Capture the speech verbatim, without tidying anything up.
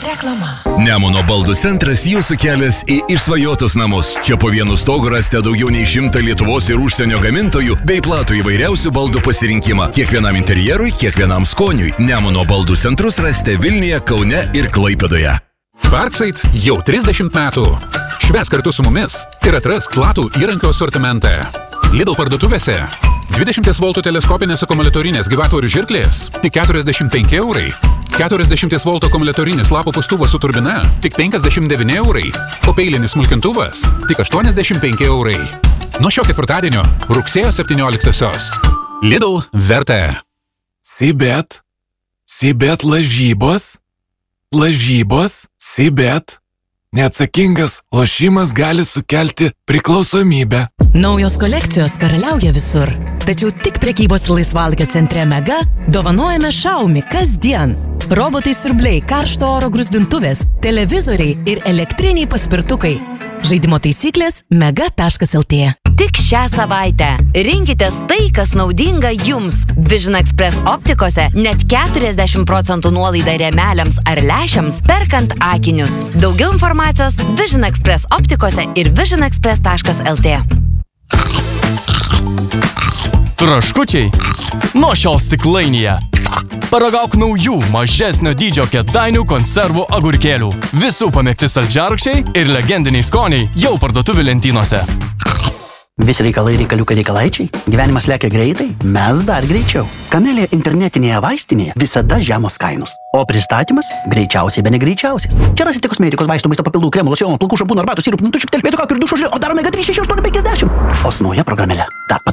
Reklama. Nemuno baldų centras jūsų kelias į išsvajotus namus. Čia po vienu stogu rasite daugiau nei šimtą Lietuvos ir užsienio gamintojų bei platų įvairiausių baldų pasirinkimą. Kiekvienam interjerui, kiekvienam skoniui. Nemuno baldų centrus rasite Vilniuje, Kaune ir Klaipėdoje. Parkside jau trisdešimt metų. Švęs kartu su mumis ir atrask platų įrankio asortimentą. Lidl parduotuvėse dvidešimt voltų teleskopinės akumuliatorinės gyvatvorių žirklės tik keturiasdešimt penki eurai. keturiasdešimt voltų akumuliatorinis lapo pūstuvas su turbina tik penkiasdešimt devyni eurai, o peilinis smulkintuvas tik aštuoniasdešimt penki eurai. Nuo šio ketvirtadienio rugsėjo septynioliktosios. Lidl verta. Sibet. Sibet lažybos. Lažybos. Sibet. Neatsakingas lošimas gali sukelti priklausomybę. Naujos kolekcijos karaliauja visur. Tačiau tik prekybos ir laisvalgio centre Mega dovanojame Xiaomi kasdien. Robotai siurbliai, karšto oro grūzdintuvės, televizoriai ir elektriniai paspirtukai. Žaidimo taisyklės mega taškas lt. Tik šią savaitę rinkitės tai, kas naudinga jums. Vision Express optikose net keturiasdešimt procentų nuolaida rėmeliams ar lęšiams perkant akinius. Daugiau informacijos Vision Express optikose ir vision express taškas lt. Traškučiai, nuo šiol stiklainyje. Paragauk naujų, mažesnio dydžio Kėdainių konservų agurkėlių. Visų pamėgti saldžiarkščiai ir legendiniai skoniai jau parduotuvių lentynose. Visi reikalai reikaliukai reikalaičiai. Gyvenimas lekia greitai, mes dar greičiau. Kamelė internetinėje vaistinėje visada žemos kainos. O pristatymas greičiausiai, be negreičiausias. Čia rasite kosmetikos, vaistų, maisto papildų, kremų, locionų, plaukų, šampūnų, arbatų, sirupų, nutučių, telpėtų, kakų ir dušo žilio, o darome G trys šeši aštuoni penkiasdešimt. Osnoje programėlė. Dar pat